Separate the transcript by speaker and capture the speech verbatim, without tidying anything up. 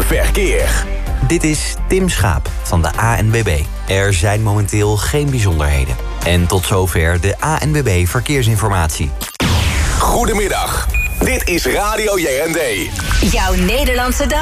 Speaker 1: verkeer.
Speaker 2: Dit is Tim Schaap van de A N W B. Er zijn momenteel geen bijzonderheden. En tot zover de A N W B Verkeersinformatie.
Speaker 1: Goedemiddag, dit is Radio J N D.
Speaker 3: Jouw Nederlandse dag